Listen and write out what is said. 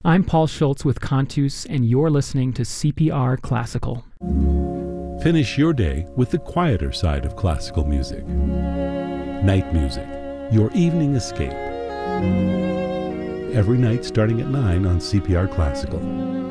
I'm Paul Schultz with Cantus, and you're listening to CPR Classical. Finish your day with the quieter side of classical music. Night music, your evening escape. Every night starting at 9 on CPR Classical.